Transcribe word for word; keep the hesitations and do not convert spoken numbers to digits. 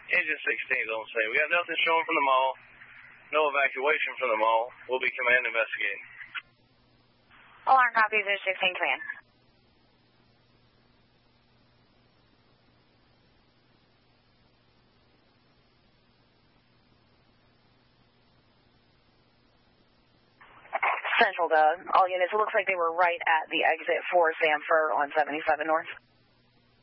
Engine sixteen is on scene. We got nothing showing from the mall. No evacuation from the mall. We'll be command investigating. Alarm copies are sixteen command. Central to all units. It looks like they were right at the exit for Sanford on seventy-seven North.